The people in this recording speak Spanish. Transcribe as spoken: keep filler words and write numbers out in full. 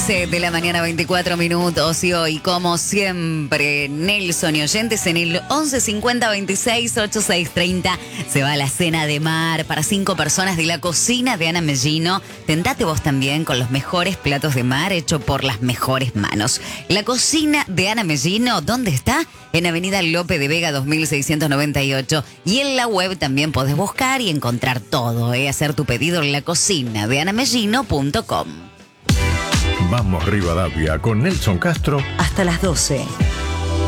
once de la mañana, veinticuatro minutos. Y hoy, como siempre, Nelson y oyentes en el once cincuenta veintiséis ochenta y seis treinta se va a la cena de mar para cinco personas de la cocina de Ana Mellino. Tentate vos también con los mejores platos de mar hecho por las mejores manos. La cocina de Ana Mellino, ¿dónde está? En Avenida Lope de Vega dos mil seiscientos noventa y ocho. Y en la web también podés buscar y encontrar todo, ¿eh? Hacer tu pedido en la cocina de anamellino punto com. Vamos Rivadavia con Nelson Castro hasta las doce.